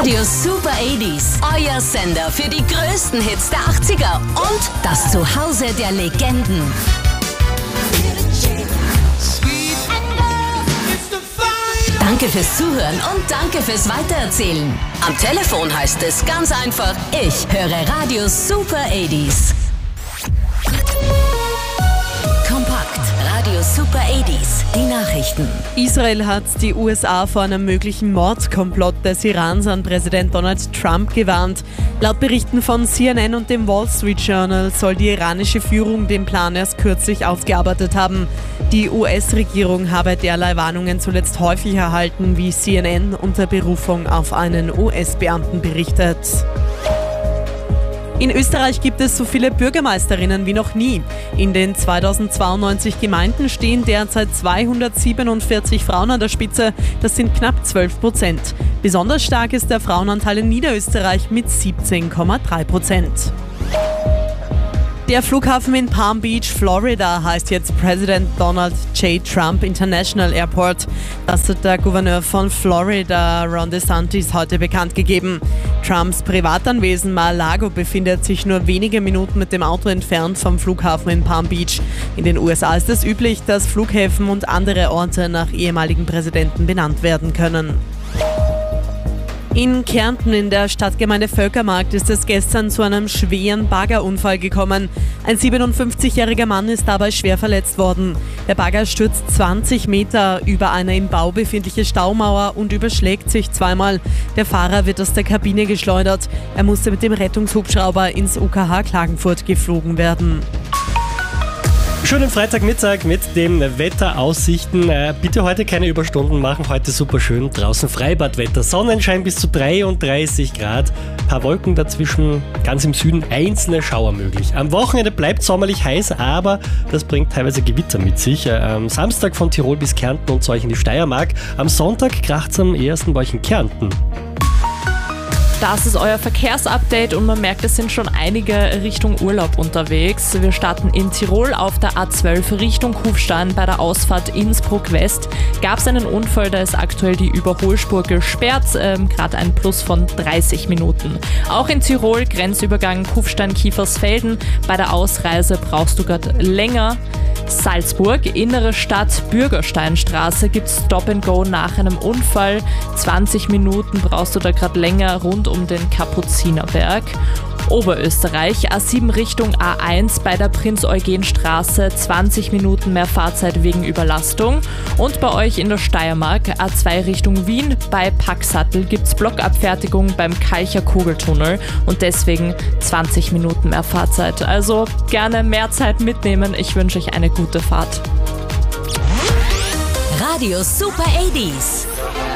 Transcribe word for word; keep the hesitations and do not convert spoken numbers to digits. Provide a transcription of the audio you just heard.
Radio Super achtziger, euer Sender für die größten Hits der achtziger und das Zuhause der Legenden. Danke fürs Zuhören und danke fürs Weitererzählen. Am Telefon heißt es ganz einfach, ich höre Radio Super achtziger. Kompakt, Radio Super achtziger, die Nachrichten. Israel hat die U S A vor einem möglichen Mordkomplott des Irans an Präsident Donald Trump gewarnt. Laut Berichten von C N N und dem Wall Street Journal soll die iranische Führung den Plan erst kürzlich ausgearbeitet haben. Die U S-Regierung habe derlei Warnungen zuletzt häufig erhalten, wie C N N unter Berufung auf einen U S-Beamten berichtet. In Österreich gibt es so viele Bürgermeisterinnen wie noch nie. In den zweitausendzweiundneunzig Gemeinden stehen derzeit zweihundertsiebenundvierzig Frauen an der Spitze. Das sind knapp zwölf Prozent. Besonders stark ist der Frauenanteil in Niederösterreich mit siebzehn Komma drei Prozent. Der Flughafen in Palm Beach, Florida, heißt jetzt President Donald J. Trump International Airport. Das hat der Gouverneur von Florida, Ron DeSantis, heute bekannt gegeben. Trumps Privatanwesen Mar-a-Lago befindet sich nur wenige Minuten mit dem Auto entfernt vom Flughafen in Palm Beach. In den U S A ist es üblich, dass Flughäfen und andere Orte nach ehemaligen Präsidenten benannt werden können. In Kärnten in der Stadtgemeinde Völkermarkt ist es gestern zu einem schweren Baggerunfall gekommen. Ein siebenundfünfzigjähriger Mann ist dabei schwer verletzt worden. Der Bagger stürzt zwanzig Meter über eine im Bau befindliche Staumauer und überschlägt sich zweimal. Der Fahrer wird aus der Kabine geschleudert. Er musste mit dem Rettungshubschrauber ins U K H Klagenfurt geflogen werden. Schönen Freitagmittag mit den Wetteraussichten. Äh, bitte heute keine Überstunden machen, heute super schön. Draußen Freibadwetter, Sonnenschein bis zu dreiunddreißig Grad, paar Wolken dazwischen, ganz im Süden einzelne Schauer möglich. Am Wochenende bleibt sommerlich heiß, aber das bringt teilweise Gewitter mit sich. Äh, am Samstag von Tirol bis Kärnten und zu euch in die Steiermark. Am Sonntag kracht es am ehesten bei euch in Kärnten. Das ist euer Verkehrsupdate und man merkt, es sind schon einige Richtung Urlaub unterwegs. Wir starten in Tirol auf der A zwölf Richtung Kufstein bei der Ausfahrt Innsbruck West. Gab es einen Unfall, da ist aktuell die Überholspur gesperrt, ähm, gerade ein Plus von dreißig Minuten. Auch in Tirol Grenzübergang Kufstein-Kiefersfelden. Bei der Ausreise brauchst du gerade länger. Salzburg, innere Stadt, Bürgersteinstraße, gibt's Stop and Go nach einem Unfall. zwanzig Minuten brauchst du da gerade länger rund um den Kapuzinerberg. Oberösterreich, A sieben Richtung A eins bei der Prinz-Eugen-Straße, zwanzig Minuten mehr Fahrzeit wegen Überlastung. Und bei euch in der Steiermark, A zwei Richtung Wien, bei Packsattel gibt's Blockabfertigung beim Kalcher Kugeltunnel und deswegen zwanzig Minuten mehr Fahrzeit. Also gerne mehr Zeit mitnehmen, ich wünsche euch eine gute Fahrt. Radio Super achtziger.